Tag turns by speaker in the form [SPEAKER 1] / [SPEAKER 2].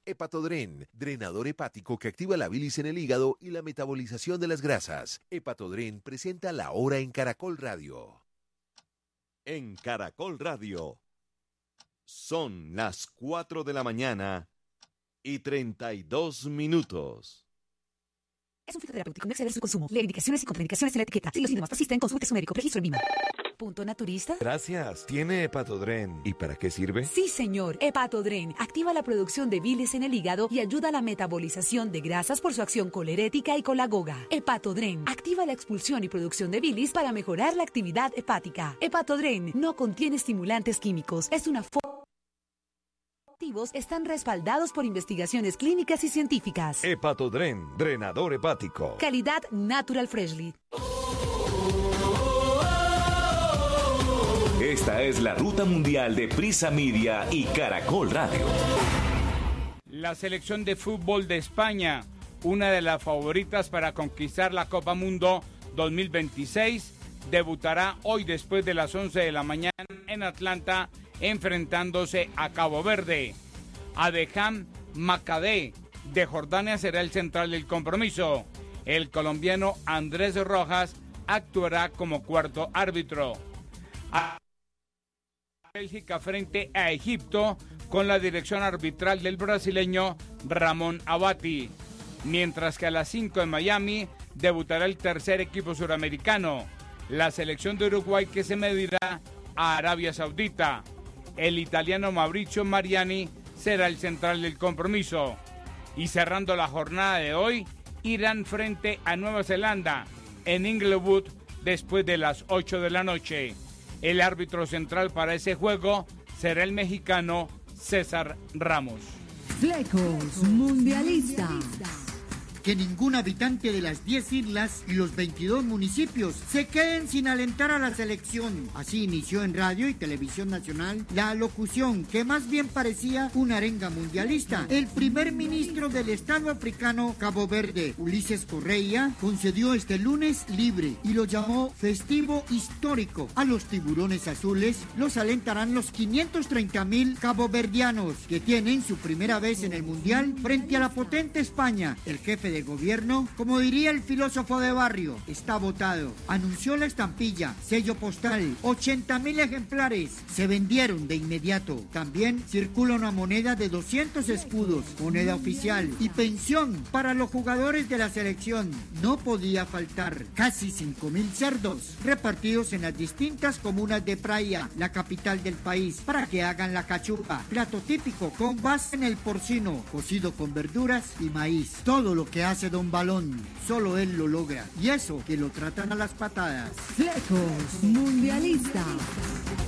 [SPEAKER 1] Hepatodren, drenador hepático que activa la bilis en el hígado y la metabolización de las grasas. Hepatodren presenta La Hora en Caracol Radio.
[SPEAKER 2] En Caracol Radio son las 4 de la mañana y 32 minutos.
[SPEAKER 3] Es un fitoterapéutico, no exceder su consumo. Lee indicaciones y contraindicaciones en la etiqueta. Si los síntomas persisten, consulte su médico. Registro en Lima. ¿Punto naturista?
[SPEAKER 4] Gracias. ¿Tiene Hepatodren? ¿Y para qué sirve?
[SPEAKER 3] Sí, señor. Hepatodren activa la producción de bilis en el hígado y ayuda a la metabolización de grasas por su acción colerética y colagoga. Hepatodren activa la expulsión y producción de bilis para mejorar la actividad hepática. Hepatodren no contiene estimulantes químicos. Es una están respaldados por investigaciones clínicas y científicas.
[SPEAKER 4] Hepatodren, drenador hepático.
[SPEAKER 3] Calidad Natural Freshly.
[SPEAKER 5] Esta es la ruta mundial de Prisa Media y Caracol Radio.
[SPEAKER 6] La selección de fútbol de España, una de las favoritas para conquistar la Copa Mundo 2026, debutará hoy después de las 11 de la mañana en Atlanta, enfrentándose a Cabo Verde. Adeham Macadé de Jordania será el central del compromiso. El colombiano Andrés Rojas actuará como cuarto árbitro. Bélgica frente a Egipto con la dirección arbitral del brasileño Ramón Abati. Mientras que a las 5 en Miami debutará el tercer equipo suramericano, la selección de Uruguay, que se medirá a Arabia Saudita. El italiano Mauricio Mariani será el central del compromiso. Y cerrando la jornada de hoy, Irán frente a Nueva Zelanda en Inglewood después de las 8 de la noche. El árbitro central para ese juego será el mexicano César Ramos.
[SPEAKER 7] Flecos Mundialista.
[SPEAKER 8] Que ningún habitante de las 10 islas y los 22 municipios se queden sin alentar a la selección. Así inició en radio y televisión nacional la locución que más bien parecía una arenga mundialista. El primer ministro del Estado africano Cabo Verde, Ulises Correa, concedió este lunes libre y lo llamó festivo histórico. A los tiburones azules los alentarán los 530,000 caboverdianos que tienen su primera vez en el mundial frente a la potente España. El jefe de gobierno, como diría el filósofo de barrio, está votado. Anunció la estampilla, sello postal, 80,000 ejemplares. Se vendieron de inmediato. También circula una moneda de 200 escudos, moneda oficial, y pensión para los jugadores de la selección. No podía faltar. Casi 5,000 cerdos repartidos en las distintas comunas de Praia, la capital del país, para que hagan la cachupa, plato típico con base en el porcino, cocido con verduras y maíz. Todo lo que hace Don Balón, solo él lo logra. Y eso que lo tratan a las patadas.
[SPEAKER 7] Flecos Mundialista.